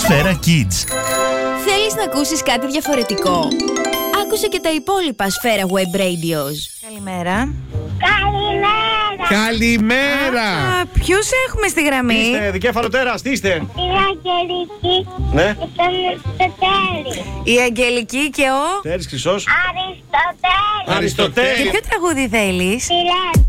Σφαίρα Kids. Θέλεις να ακούσεις κάτι διαφορετικό? Άκουσε και τα υπόλοιπα Σφαίρα Web Radios. Καλημέρα. Καλημέρα! Ποιους έχουμε στη γραμμή? Είστε δικέφαλο τέρας, τι είστε? Η Αγγελική Ναι. και τον Αριστοτέλη. Η Αγγελική και ο Τέρης Χρυσός. Αριστοτέλη. Αριστοτέλη. Και ποιο τραγούδι θέλεις? Φιλέτα.